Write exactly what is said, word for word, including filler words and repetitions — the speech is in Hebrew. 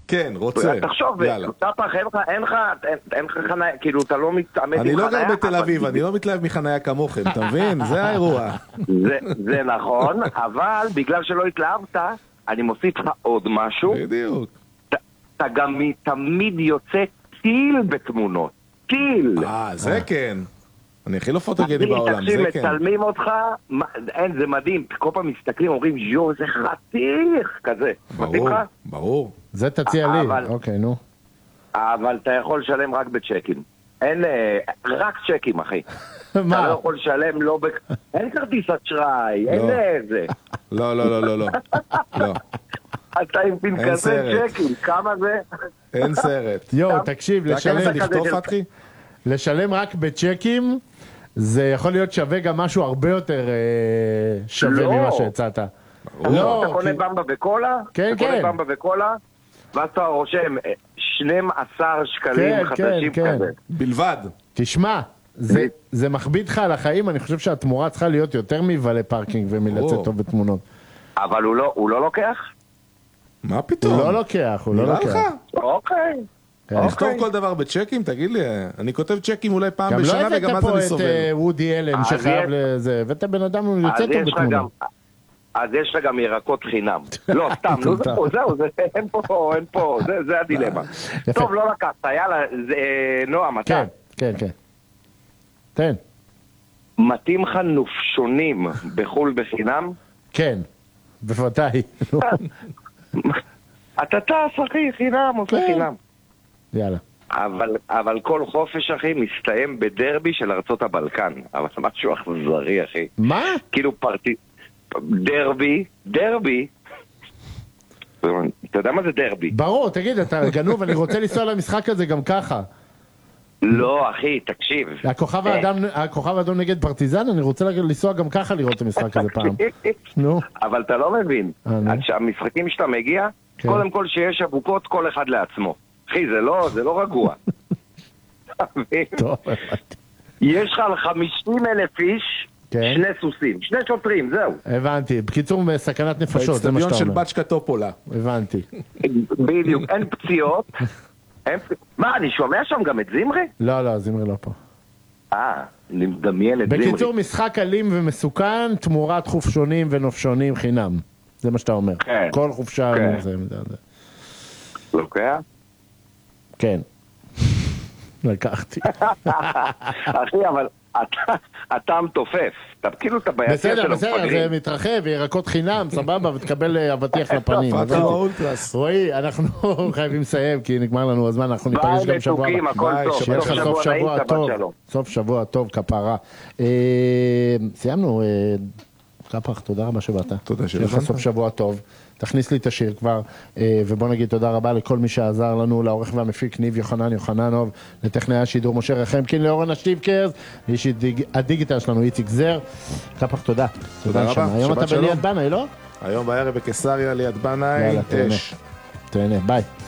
כן, רוצה. תחשוב, טפח, אין לך חניה, כאילו אתה לא מתעמת עם חניה. אני לא גר בתל אביב, אני לא מתלהב מחניה כמוכם, אתה מבין? זה האירוע. זה נכון, אבל בגלל שלא התלהבת, אני מוסיף לך עוד משהו. בדיוק. אתה גם תמיד יוצא טיל בתמונות. טיל. אה, זה כן. אני הכי לא פוטוגני בעולם, זה כן. תקשיב, מצלמים אותך, אין, זה מדהים. כל פעם מסתכלים, אומרים, יו, זה חתיך, כזה. מתאים לך? ברור. זה תציע לי, אוקיי, נו. אבל אתה יכול לשלם רק בצ'קים. אין, רק צ'קים, אחי. אתה לא יכול לשלם, לא בק... אין כרטיס אשראי, אין זה. לא, לא, לא, לא, לא. לא. אתה עם פנקסי צ'קים, כמה זה? אין סרט. יו, תקשיב, לשלם, לכתוב פתחי? לשלם רק בצ'קים, זה יכול להיות שווה גם משהו הרבה יותר שווה ממה שהצעת. לא, אתה קונה במבה וקולה? כן, כן. אתה קונה במבה וקולה, ואז אתה רושם שנים עשר שקלים חדשים כזה. בלבד. תשמע, זה מכביד לך על החיים, אני חושב שהתמורה צריכה להיות יותר מבעלי פארקינג ומלצאת טוב בתמונות. אבל הוא לא לוקח? מה פתאום? הוא לא לוקח, הוא לא לוקח. נראה לך? אוקיי. נכתוב כל דבר בצ'קים, תגיד לי, אני כותב צ'קים אולי פעם בשנה וגם אז אני סובל. גם לא הבאת פה את וודי אלן שחייב לזה, ואתה בן אדם הוא יוצא טוב בתמונה. אז יש לה גם ירקות חינם. לא, סתם, זהו, אין פה, אין פה, זה הדילמה. טוב, לא לקחת, יאללה, נועם, אתה. כן, כן, כן. תן. מתאים לך נופשונים בחול בחינם? כן, בוודאי. אתה טס, אחי, חינם, עושה חינם. יאללה. אבל, אבל כל חופש, אחי, מסתיים בדרבי של ארצות הבלקן. אבל משהו אכזרי, אחי. מה? כאילו פרטי... דרבי, דרבי. אתה יודע מה זה דרבי? ברור, תגיד, אתה גנוב, אני רוצה לנסוע למשחק הזה גם ככה. לא, אחי, תקשיב. הכוכב האדם, הכוכב האדום נגד פרטיזן, אני רוצה לנסוע גם ככה לראות את המשחק הזה פעם. נו. אבל אתה לא מבין. המשחקים שאתה מגיע, קודם כל שיש אבוקות כל אחד לעצמו. אחי, זה לא, זה לא רגוע. יש לך על חמישים אלף איש, שני סוסים, שני שוטרים, זהו. הבנתי, בקיצור סכנת נפשות, זה מה שאתה אומר. באצטדיון של בצ'קה טופולה. הבנתי. בדיוק, אין פציעות. מה, אני שומע שם גם את זמרי? לא, לא, זמרי לא פה. אה, אני מדמיין את זמרי. בקיצור, משחק אלים ומסוכן, תמורת חופשונים ונופשונים חינם. זה מה שאתה אומר. כן. כל חופשה... לוקח? כן. לקחתי. אחי, אבל אתה מתופף. כאילו אתה ביציע של בסדר, בסדר, זה מתרחב, ירקות חינם, סבבה, ותקבל אבטיח לפנים. רואי, אנחנו חייבים לסיים, כי נגמר לנו הזמן, אנחנו ניפגש גם שבוע הבא. שיהיה לך סוף שבוע טוב, סוף שבוע טוב, כפרה. סיימנו, קפח, תודה רבה שבאת. תודה שבאת. שיהיה לך סוף שבוע טוב. תכניס לי את השיר כבר, ובוא נגיד תודה רבה לכל מי שעזר לנו, לעורך והמפיק ניב יוחנן יוחננוב, לטכנאי השידור משה רחמקין, לאורן השטיבקרס, ואיש הדיגיטל שלנו איציק זר. קפח, תודה. תודה רבה. היום אתה בליד בנאי, לא? היום בערב בקיסריה ליד בנאי. תהנה, ביי.